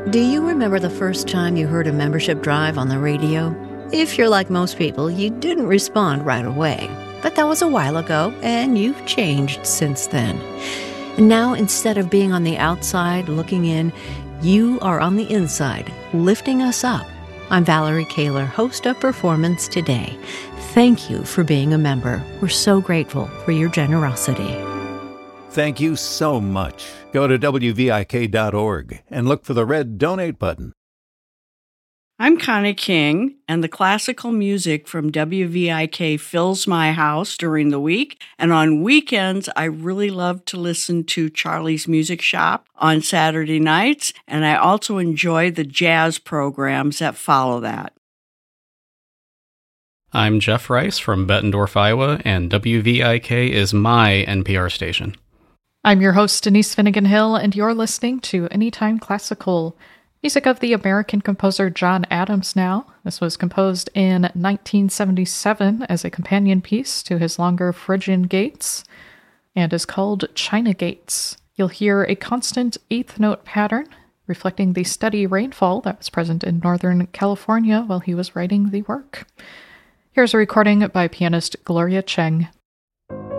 Do you remember the first time you heard a membership drive on the radio? If you're like most people, you didn't respond right away. But that was a while ago, and you've changed since then. And now, instead of being on the outside looking in, you are on the inside, lifting us up. I'm Valerie Kaler, host of Performance Today. Thank you for being a member. We're so grateful for your generosity. Thank you so much. Go to WVIK.org and look for the red Donate button. I'm Connie King, and the classical music from WVIK fills my house during the week. And on weekends, I really love to listen to Charlie's Music Shop on Saturday nights, and I also enjoy the jazz programs that follow that. I'm Jeff Rice from Bettendorf, Iowa, and WVIK is my NPR station. I'm your host, Denise Finnegan Hill, and you're listening to Anytime Classical, music of the American composer John Adams now. This was composed in 1977 as a companion piece to his longer Phrygian Gates and is called China Gates. You'll hear a constant eighth note pattern reflecting the steady rainfall that was present in Northern California while he was writing the work. Here's a recording by pianist Gloria Cheng.